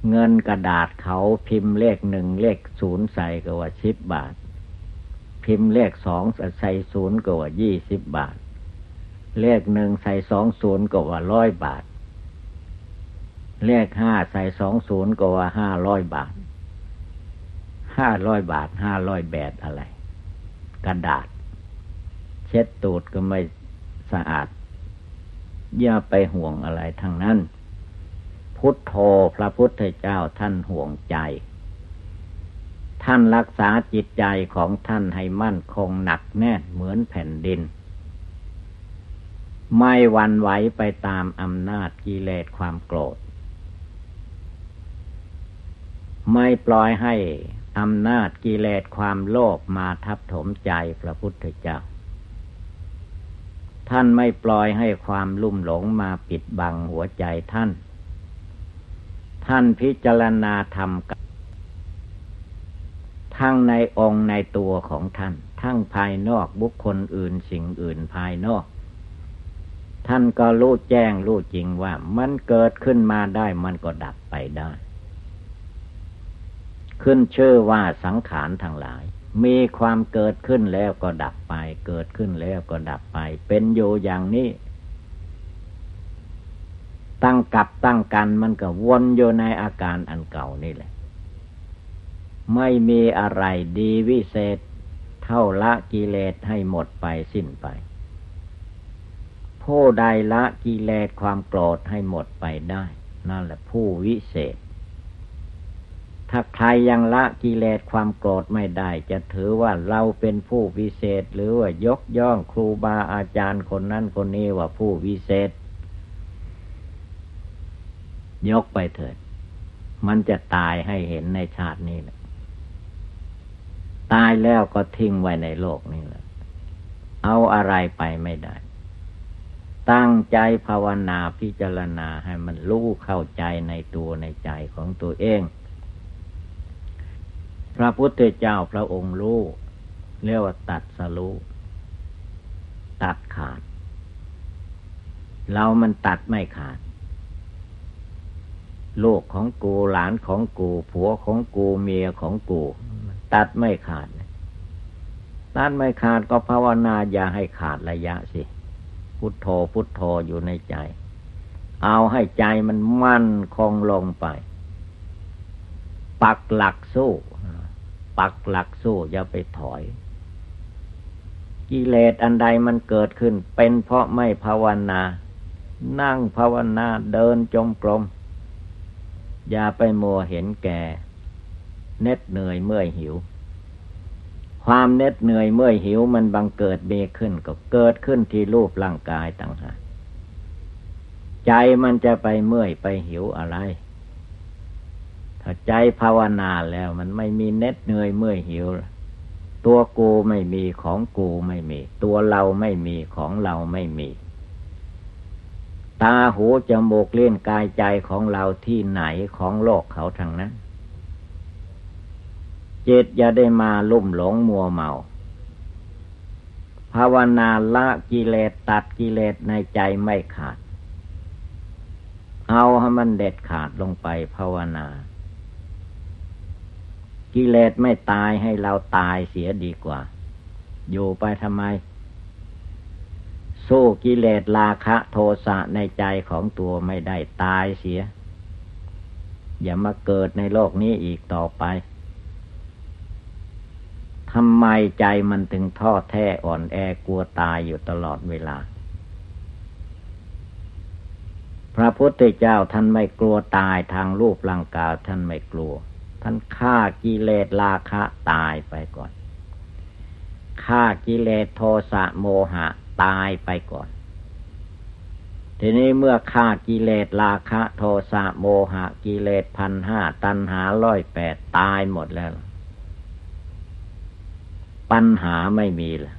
เงินกระดาษเขาพิมพ์เลขหนึ่งเลขศูนย์ใส่ก็ว่า10 บาทพิมพ์เลข2ใส่ศูนย์ก็ว่า20 บาทเลขหนึ่งใส่20ก็ว่า100 บาทเลข5ใส่20ก็ว่า500 บาท500 บาท500 แบาทอะไรกระดาษเช็ดตูดก็ไม่สะอาดอย่าไปห่วงอะไรทั้งนั้นพุทโธพระพุทธเจ้าท่านห่วงใจท่านรักษาจิตใจของท่านให้มั่นคงหนักแน่นเหมือนแผ่นดินไม่หวั่นไหวไปตามอำนาจกิเลสความโกรธไม่ปล่อยให้อำนาจกิเลสความโลภมาทับถมใจพระพุทธเจ้าท่านไม่ปล่อยให้ความลุ่มหลงมาปิดบังหัวใจท่านพิจารณาธรรมทั้งในองค์ในตัวของท่านทั้งภายนอกบุคคลอื่นสิ่งอื่นภายนอกท่านก็รู้แจ้งรู้จริงว่ามันเกิดขึ้นมาได้มันก็ดับไปได้ขึ้นชื่อว่าสังขารทั้งหลายมีความเกิดขึ้นแล้วก็ดับไปเกิดขึ้นแล้วก็ดับไปเป็นอยู่อย่างนี้ตั้งกับตั้งกันมันก็วนอยู่ในอาการอันเก่านี่แหละไม่มีอะไรดีวิเศษเท่าละกิเลสให้หมดไปสิ้นไปผู้ใดละกิเลสความโกรธให้หมดไปได้นั่นแหละผู้วิเศษถ้าใครยังละกิเลสความโกรธไม่ได้จะถือว่าเราเป็นผู้วิเศษหรือว่ายกย่องครูบาอาจารย์คนนั้นคนนี้ว่าผู้วิเศษยกไปเถิดมันจะตายให้เห็นในชาตินี้แหละตายแล้วก็ทิ้งไว้ในโลกนี้แหละเอาอะไรไปไม่ได้ตั้งใจภาวนาพิจารณาให้มันรู้เข้าใจในตัวในใจของตัวเองพระพุทธเจ้าพระองค์รู้เรียกว่าตัดสรู้ตัดขาดเรามันตัดไม่ขาดลูกของกูหลานของกูผัวของกูเมียของกูตัดไม่ขาดตัดไม่ขาดก็ภาวนาอย่าให้ขาดระยะสิพุทโธพุทโธอยู่ในใจเอาให้ใจมันมั่นคงลงไปปักหลักสู้ปักหลักสู้อย่าไปถอยกิเลสอันใดมันเกิดขึ้นเป็นเพราะไม่ภาวนานั่งภาวนาเดินจงกรมอย่าไปมัวเห็นแก่เหน็ดเหนื่อยเมื่อยหิวความเหน็ดเหนื่อยเมื่อยหิวมันบังเกิดมีขึ้นก็เกิดขึ้นที่รูปร่างกายต่างหากใจมันจะไปเมื่อยไปหิวอะไรถ้าใจภาวนาแล้วมันไม่มีเหน็ดเหนื่อยเมื่อยหิวตัวกูไม่มีของกูไม่มีตัวเราไม่มีของเราไม่มีตาหูจมูกลิ้นกายใจของเราที่ไหนของโลกเขาทั้งนั้นจิตอย่าได้มาลุ่มหลงมัวเมาภาวนาละกิเลสตัดกิเลสในใจไม่ขาดเอาให้มันเด็ดขาดลงไปภาวนากิเลสไม่ตายให้เราตายเสียดีกว่าอยู่ไปทำไมสู้กิเลสราคะโทสะในใจของตัวไม่ได้ตายเสียอย่ามาเกิดในโลกนี้อีกต่อไปทำไมใจมันถึงท้อแท้อ่อนแอกลัวตายอยู่ตลอดเวลาพระพุทธเจ้าท่านไม่กลัวตายทางรูปร่างกายท่านไม่กลัวท่านฆ่ากิเลสราคะตายไปก่อนฆ่ากิเลสโทสะโมหะตายไปก่อนทีนี้เมื่อฆ่ากิเลสราคะโทสะโมหะกิเลส 1,500 ตัณหา 108ตายหมดแล้วปัญหาไม่มีละ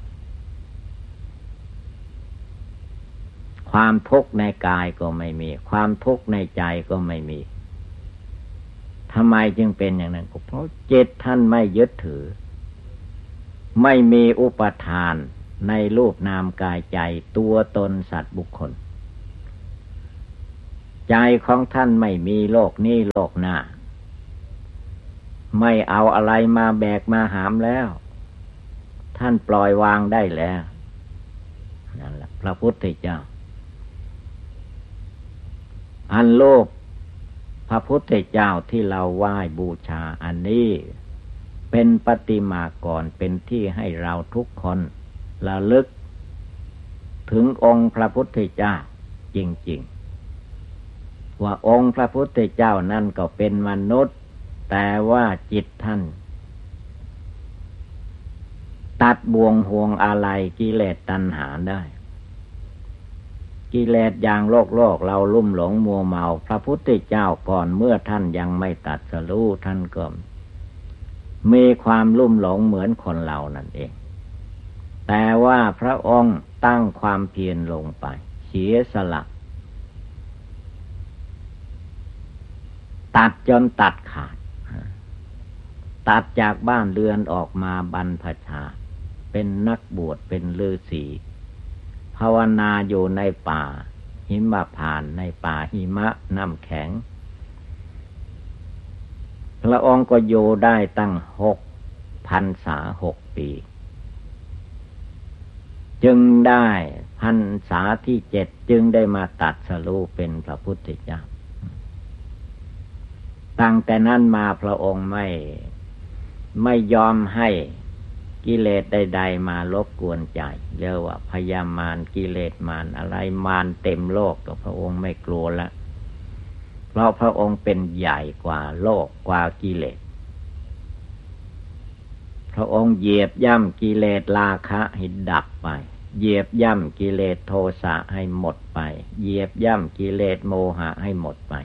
ความทุกข์ในกายก็ไม่มีความทุกข์ในใจก็ไม่มีทำไมจึงเป็นอย่างนั้นก็เพราะจิตท่านไม่ยึดถือไม่มีอุปทานในรูปนามกายใจตัวตนสัตว์บุคคลใจของท่านไม่มีโลกนี้โลกหน้าไม่เอาอะไรมาแบกมาหามแล้วท่านปล่อยวางได้แล้วนั่นแหละพระพุทธเจ้าอันโลกพระพุทธเจ้าที่เราไหว้บูชาอันนี้เป็นปฏิมากรเป็นที่ให้เราทุกคนระลึกถึงองค์พระพุทธเจ้าจริงๆว่าองค์พระพุทธเจ้านั่นก็เป็นมนุษย์แต่ว่าจิตท่านตัดบ่วงห่วงอะไรกิเลสตัณหาได้กิเลสอย่างโลกเราลุ่มหลงมัวเมาพระพุทธเจ้าก่อนเมื่อท่านยังไม่ตรัสรู้ท่านก็มีความลุ่มหลงเหมือนคนเรานั่นเองแต่ว่าพระองค์ตั้งความเพียรลงไปเสียสละตัดจนตัดขาดตัดจากบ้านเรือนออกมาบรรพชาเป็นนักบวชเป็นฤาษีภาวนาอยู่ในป่าหิมพานต์ในป่าหิมะน้ำแข็งพระองค์ก็อยู่ได้ตั้ง6 พรรษา 6 ปีจึงได้พรรษาที่ 7จึงได้มาตรัสรู้เป็นพระพุทธเจ้าตั้งแต่นั้นมาพระองค์ไม่ยอมให้กิเลสใดๆมารบกวนใจเรียกว่าพยามารกิเลสมารอะไรมารเต็มโลกก็พระองค์ไม่กลัวละเพราะพระองค์เป็นใหญ่กว่าโลกกว่ากิเลสพระองค์เหยียบย่ำกิเลสราคะให้ดับไปเหยียบย่ำกิเลสโทสะให้หมดไปเหยียบย่ำกิเลสโมหะให้หมดไป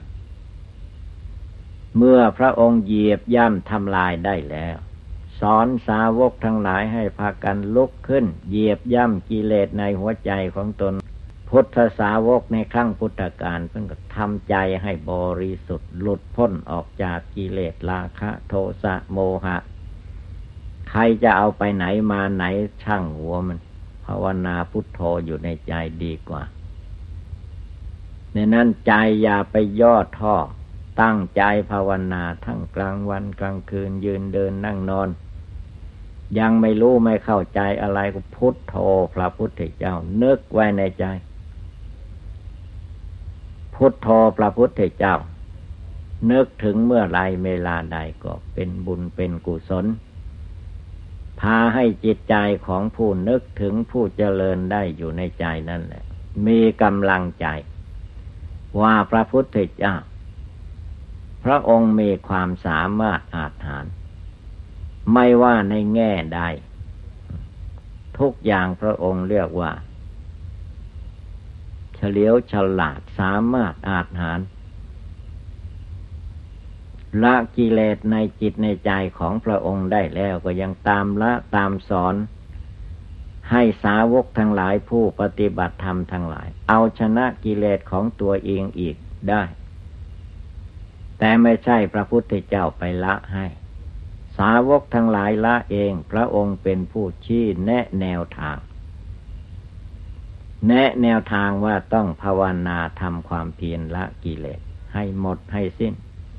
เมื่อพระองค์เหยียบย่ำทำลายได้แล้วสอนสาวกทั้งหลายให้พากันลุกขึ้นเหยียบย่ำกิเลสในหัวใจของตนพุทธสาวกในครั้งพุทธกาลเพิ่งทำใจให้บริสุทธิ์หลุดพ้นออกจากกิเลสราคะโทสะโมหะใครจะเอาไปไหนมาไหนช่างหัวมันภาวนาพุทโธอยู่ในใจดีกว่าในนั้นใจอย่าไปย่อท้อตั้งใจภาวนาทั้งกลางวันกลางคืนยืนเดินนั่งนอนยังไม่รู้ไม่เข้าใจอะไรก็พุทโธพระพุทธเจ้านึกไว้ในใจพุทโธพระพุทธเจ้านึกถึงเมื่อไรเวลาใดก็เป็นบุญเป็นกุศลพาให้จิตใจของผู้นึกถึงผู้เจริญได้อยู่ในใจนั่นแหละมีกำลังใจว่าพระพุทธเจ้าพระองค์มีความสามารถอาจหาญไม่ว่าในแง่ใดทุกอย่างพระองค์เรียกว่าเฉลียวฉลาดสามารถอาจหาญละกิเลสในจิตในใจของพระองค์ได้แล้วก็ยังตามละตามสอนให้สาวกทั้งหลายผู้ปฏิบัติธรรมทั้งหลายเอาชนะกิเลสของตัวเองอีกได้แต่ไม่ใช่พระพุทธเจ้าไปละให้สาวกทั้งหลายละเองพระองค์เป็นผู้ชี้แนะแนวทางแนะแนวทางว่าต้องภาวนาทำความเพียรละกิเลสให้หมดให้สิ้น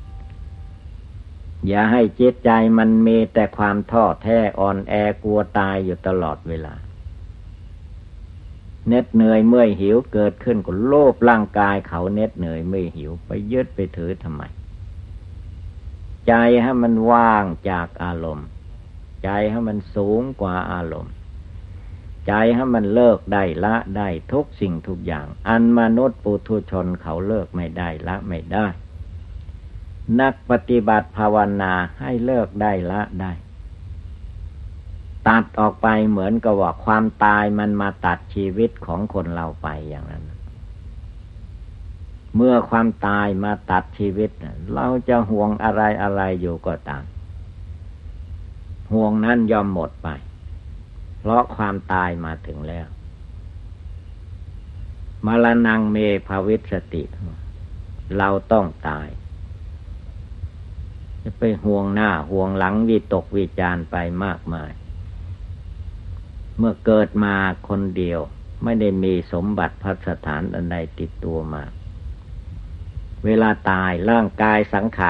อย่าให้จิตใจมันมีแต่ความท้อแท้อ่อนแอกลัวตายอยู่ตลอดเวลาเหน็ดเหนื่อยเมื่อยหิวเกิดขึ้นก็โลภร่างกายเขาเหน็ดเหนื่อยเมื่อยหิวไปยึดไปถือทำไมใจให้มันว่างจากอารมณ์ใจให้มันสูงกว่าอารมณ์ใจให้มันเลิกได้ละได้ทุกสิ่งทุกอย่างอันมนุษย์ปุถุชนเขาเลิกไม่ได้ละไม่ได้นักปฏิบัติภาวนาให้เลิกได้ละได้ตัดออกไปเหมือนกับว่าความตายมันมาตัดชีวิตของคนเราไปอย่างนั้นเมื่อความตายมาตัดชีวิตเราจะห่วงอะไรอยู่ก็ตามห่วงนั้นยอมหมดไปเพราะความตายมาถึงแล้วมรณังเมภวิสติเราต้องตายจะไปห่วงหน้าห่วงหลังวิตกวิจารไปมากมายเมื่อเกิดมาคนเดียวไม่ได้มีสมบัติพัสถานอันใดติดตัวมาเวลาตายร่างกายสังขาร